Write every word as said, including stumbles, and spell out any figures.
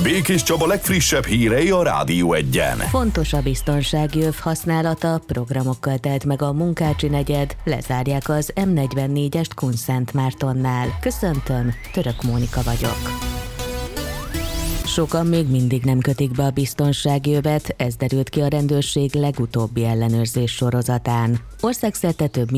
Békés Csaba legfrissebb hírei a Rádió Egyen. Fontos a biztonsági öv használata, programokkal telt meg a Munkácsi negyed, lezárják az em negyvennégyest Kunszentmártonnál. Köszöntöm, Török Mónika vagyok. Sokan még mindig nem kötik be a biztonsági övet, ez derült ki a rendőrség legutóbbi ellenőrzés sorozatán. Országszerte több